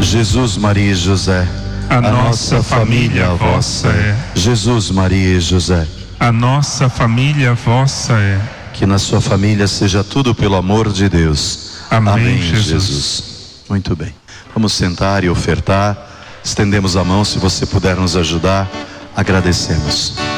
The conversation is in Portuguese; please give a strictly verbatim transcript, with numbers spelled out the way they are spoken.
Jesus, Maria e José, a nossa família vossa é. Jesus, Maria e José, a nossa família vossa é. Que na sua família seja tudo pelo amor de Deus. Amém, Amém, Jesus. Jesus. Muito bem. Vamos sentar e ofertar. Estendemos a mão, se você puder nos ajudar, agradecemos.